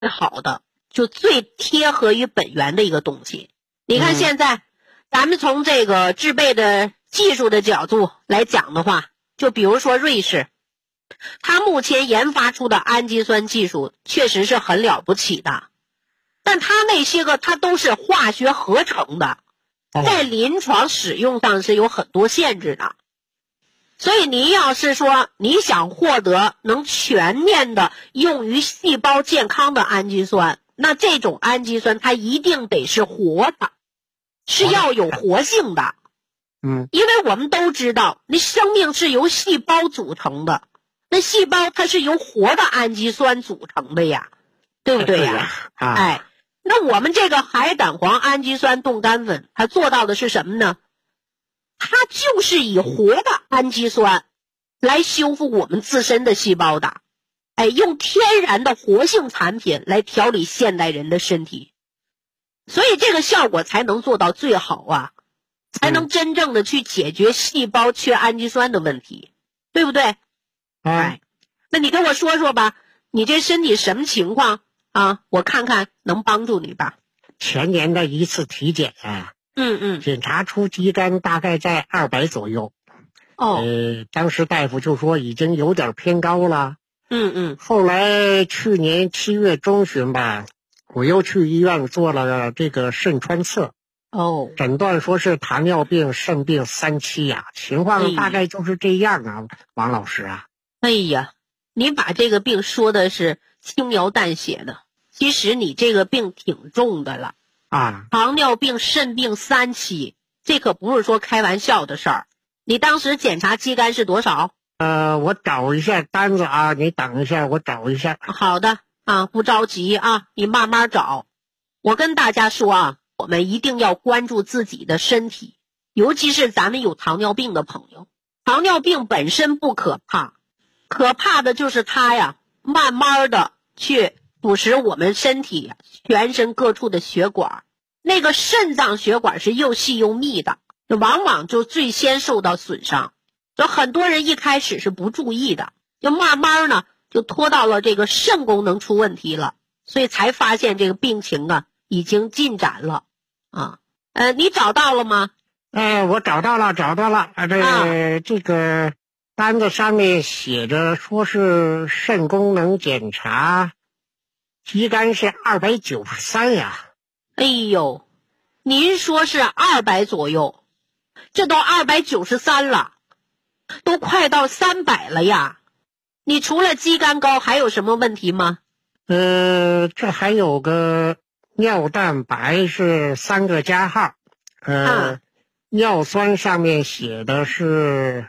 好的，就最贴合于本源的一个东西。你看现在，咱们从这个制备的技术的角度来讲的话，就比如说瑞士，它目前研发出的氨基酸技术确实是很了不起的，但它那些个它都是化学合成的，在临床使用上是有很多限制的。所以您要是说你想获得能全面的用于细胞健康的氨基酸，那这种氨基酸它一定得是活的，是要有活性的。因为我们都知道，那生命是由细胞组成的，那细胞它是由活的氨基酸组成的呀，对不对呀？那我们这个海胆黄氨基酸冻干粉，它做到的是什么呢？它就是以活的氨基酸来修复我们自身的细胞的，用天然的活性产品来调理现代人的身体，所以这个效果才能做到最好啊，才能真正的去解决细胞缺氨基酸的问题，对不对？那你跟我说说吧，你这身体什么情况啊？我看看能帮助你吧。 前年的一次体检检查出肌酐大概在200左右。当时大夫就说已经有点偏高了。后来去年7月中旬吧，我又去医院做了这个肾穿测。诊断说是糖尿病肾病3期呀，情况大概就是这样啊，王老师啊。 哎呀，你把这个病说的是轻描淡写的，其实你这个病挺重的了。糖尿病肾病3期，这可不是说开玩笑的事儿。你当时检查肌酐是多少？ 我找一下单子啊，你等一下，我找一下。 好的啊，不着急啊，你慢慢找。我跟大家说啊，我们一定要关注自己的身体，尤其是咱们有糖尿病的朋友。糖尿病本身不可怕，可怕的就是它呀，慢慢的去腐蚀我们身体全身各处的血管，那个肾脏血管是又细又密的，往往就最先受到损伤。就很多人一开始是不注意的，就慢慢呢就拖到了这个肾功能出问题了，所以才发现这个病情啊已经进展了啊。你找到了吗？ 我找到了。这个单子上面写着说是肾功能检查，肌酐是293呀。 哎呦，您说是200左右，这都293了，都快到300了呀。你除了肌酐高还有什么问题吗？ 这还有个尿蛋白是3个加号，尿酸上面写的是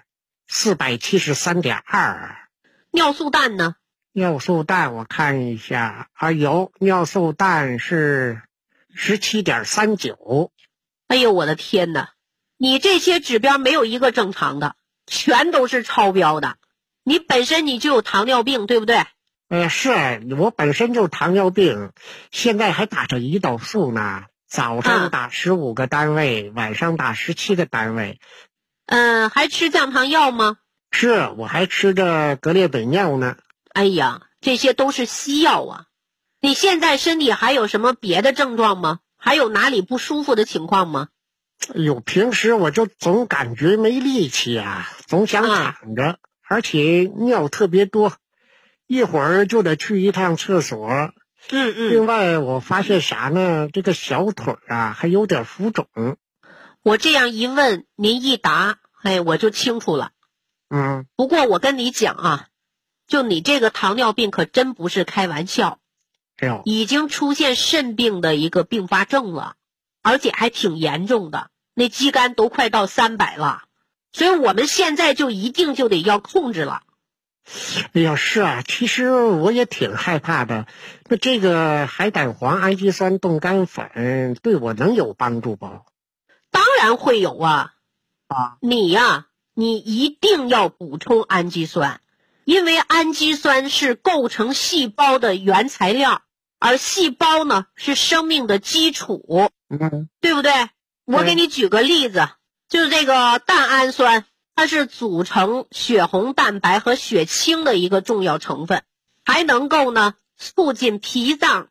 473.2。 尿素氮呢？ 尿素氮我看一下有尿素氮是17.39。 哎呦我的天哪，你这些指标没有一个正常的，全都是超标的。你本身你就有糖尿病对不对？ 是我本身就糖尿病，现在还打着胰岛素呢，早上打15个单位，晚上打17个单位。 还吃降糖药吗？ 是，我还吃着格列本药呢。 哎呀，这些都是西药啊。你现在身体还有什么别的症状吗？还有哪里不舒服的情况吗？ 平时我就总感觉没力气啊，总想躺着，而且尿特别多，一会儿就得去一趟厕所。另外我发现啥呢？这个小腿啊还有点浮肿。 我这样一问，您一答，我就清楚了。不过我跟你讲啊，就你这个糖尿病可真不是开玩笑，已经出现肾病的一个并发症了，而且还挺严重的，那肌酐都快到300了，所以我们现在就一定就得要控制了。 哎呀，是啊，其实我也挺害怕的。那这个海胆黄氨基酸冻干粉对我能有帮助不？ 当然会有啊。你一定要补充氨基酸，因为氨基酸是构成细胞的原材料，而细胞呢是生命的基础，对不对？我给你举个例子，就是这个蛋氨酸，它是组成血红蛋白和血清的一个重要成分，还能够呢促进脾脏